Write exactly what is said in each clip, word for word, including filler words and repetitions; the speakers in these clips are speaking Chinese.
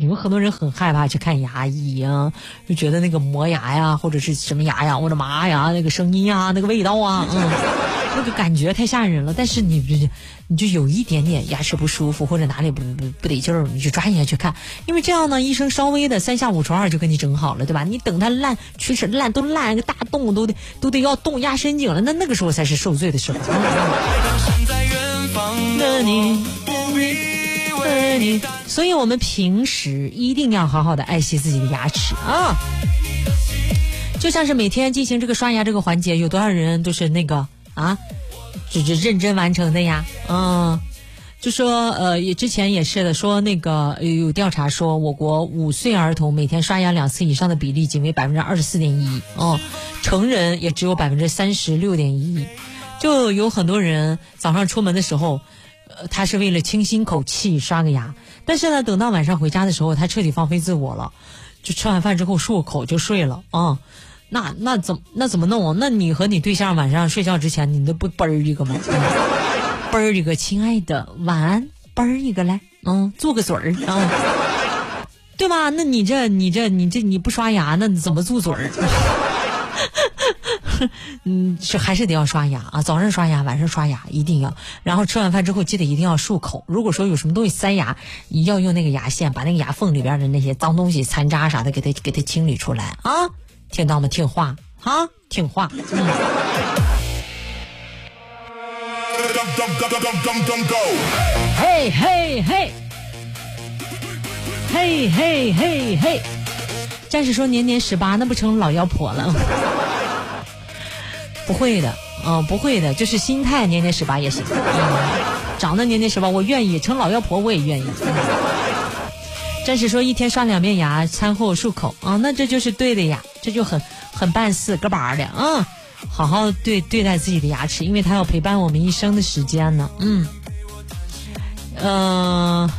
有很多人很害怕去看牙医啊，就觉得那个磨牙呀，或者是什么牙呀，我的妈呀，那个声音啊，那个味道啊，嗯，那个感觉太吓人了。但是你你就有一点点牙齿不舒服，或者哪里不不不得劲儿，你就抓紧去看，因为这样呢，医生稍微的三下五除二就给你整好了，对吧？你等它烂，龋齿烂都烂个大洞，都得都得要动压神经了，那那个时候才是受罪的时候。那你所以我们平时一定要好好的爱惜自己的牙齿啊，就像是每天进行这个刷牙这个环节，有多少人都是那个啊，就是认真完成的呀。嗯，就说呃，也之前也是的，说那个有调查说，我国五岁儿童每天刷牙两次以上的比例仅为百分之二十四点一，哦，成人也只有百分之三十六点一，就有很多人早上出门的时候。呃，他是为了清新口气刷个牙，但是呢，等到晚上回家的时候，他彻底放飞自我了，就吃完饭之后漱口就睡了啊、嗯。那那怎那怎么弄啊？那你和你对象晚上睡觉之前，你都不啵儿一个吗？嗯、啵儿一个，亲爱的，晚安，啵儿一个来，嗯，做个嘴儿啊、嗯，对吧？那你这你这你这你不刷牙，那你怎么做嘴儿？嗯，是还是得要刷牙啊，早上刷牙，晚上刷牙一定要，然后吃完饭之后记得一定要漱口。如果说有什么东西塞牙，你要用那个牙线把那个牙缝里边的那些脏东西、残渣啥的给它给它清理出来啊！听到吗？听话啊，听话。嗯。嘿嘿嘿，嘿嘿嘿嘿，战士说年年十八，那不成老妖婆了？不会的，嗯、呃，不会的，就是心态年年十八也行，嗯，长得年年十八，我愿意成老妖婆，我也愿意。嗯、战士说一天刷两遍牙，餐后漱口啊，那这就是对的呀，这就很很办事个把的啊、嗯，好好对对待自己的牙齿，因为它要陪伴我们一生的时间呢。嗯，呃，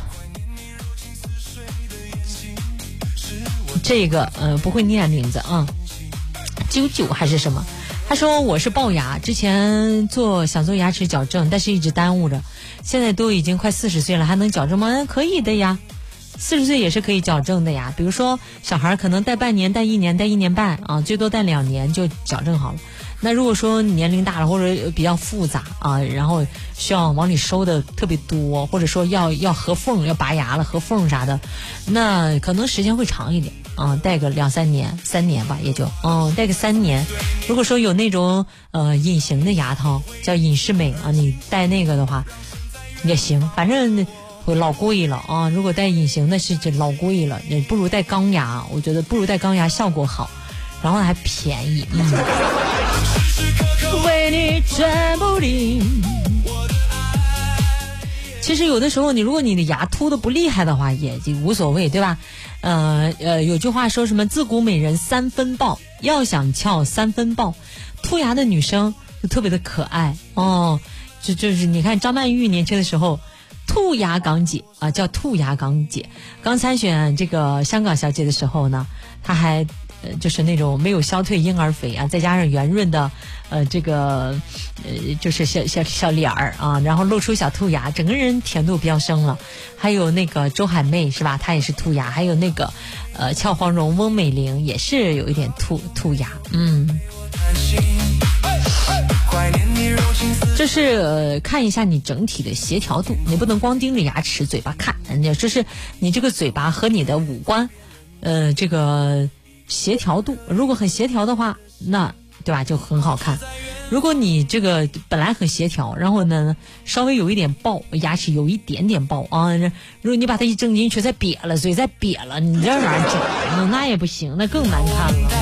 这个呃不会念名字啊，九九还是什么？他说我是龅牙，之前做想做牙齿矫正，但是一直耽误着，现在都已经快四十岁了，还能矫正吗？可以的呀，四十岁也是可以矫正的呀。比如说小孩可能戴半年、戴一年、戴一年半啊，最多戴两年就矫正好了。那如果说年龄大了或者比较复杂啊，然后需要往里收的特别多，或者说要要合缝、要拔牙了、合缝啥的，那可能时间会长一点啊，戴个两三年、三年吧，也就嗯，戴个三年。如果说有那种呃隐形的牙套叫隐适美啊，你戴那个的话也行，反正会老贵了啊。如果戴隐形的是这老贵了，也不如戴钢牙，我觉得不如戴钢牙效果好，然后还便宜。嗯，为你全部领。其实有的时候你如果你的牙凸的不厉害的话也就无所谓，对吧？呃呃，有句话说什么自古美人三分豹，要想翘三分豹，凸牙的女生就特别的可爱哦。就就是你看张曼玉年轻的时候，兔牙港姐啊，叫兔牙港姐，刚参选这个香港小姐的时候呢，她还呃就是那种没有消退婴儿肥啊，再加上圆润的呃这个呃就是小小小脸儿啊，然后露出小兔牙，整个人甜度飙升了。还有那个周海媚是吧，她也是兔牙，还有那个呃俏黄蓉翁美玲也是有一点兔兔牙。嗯，就是呃看一下你整体的协调度，你不能光盯着牙齿嘴巴看，就是你这个嘴巴和你的五官呃这个协调度，如果很协调的话，那对吧就很好看。如果你这个本来很协调，然后呢稍微有一点爆，牙齿有一点点爆啊，如果你把它一整进去再瘪了，嘴再瘪了，你这玩意儿整那也不行，那更难看了。